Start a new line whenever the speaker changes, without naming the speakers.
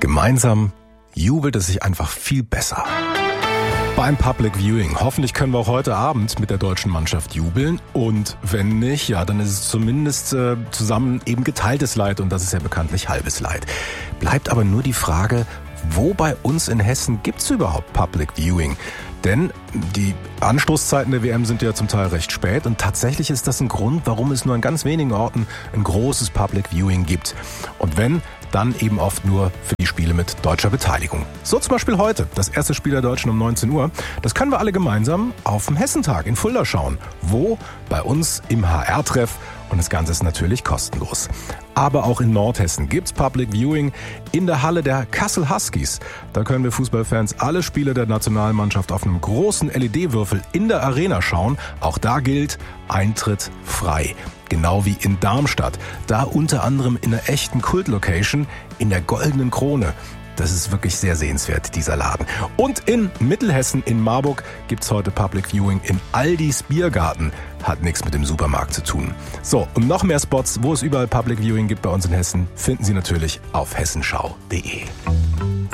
Gemeinsam jubelt es sich einfach viel besser. Beim Public Viewing. Hoffentlich können wir auch heute Abend mit der deutschen Mannschaft jubeln. Und wenn nicht, ja, dann ist es zumindest zusammen eben geteiltes Leid. Und das ist ja bekanntlich halbes Leid. Bleibt aber nur die Frage, wo bei uns in Hessen gibt's überhaupt Public Viewing? Denn die Anstoßzeiten der WM sind ja zum Teil recht spät und tatsächlich ist das ein Grund, warum es nur an ganz wenigen Orten ein großes Public Viewing gibt. Und wenn, dann eben oft nur für die Spiele mit deutscher Beteiligung. So zum Beispiel heute, das erste Spiel der Deutschen um 19 Uhr. Das können wir alle gemeinsam auf dem Hessentag in Fulda schauen. Wo? Bei uns im HR-Treff. Und das Ganze ist natürlich kostenlos. Aber auch in Nordhessen gibt's Public Viewing in der Halle der Kassel Huskies. Da können wir Fußballfans alle Spiele der Nationalmannschaft auf einem großen LED-Würfel in der Arena schauen. Auch da gilt Eintritt frei. Genau wie in Darmstadt. Da unter anderem in einer echten Kultlocation in der Goldenen Krone. Das ist wirklich sehr sehenswert, dieser Laden. Und in Mittelhessen, in Marburg, gibt's heute Public Viewing in Aldis Biergarten. Hat nichts mit dem Supermarkt zu tun. So, und noch mehr Spots, wo es überall Public Viewing gibt bei uns in Hessen, finden Sie natürlich auf hessenschau.de.